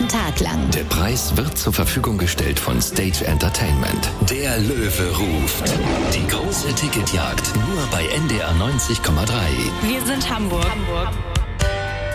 ganzen Tag lang. Der Preis wird zur Verfügung gestellt von Stage Entertainment. Der Löwe ruft. Die große Ticketjagd nur bei NDR 90,3. Wir sind Hamburg.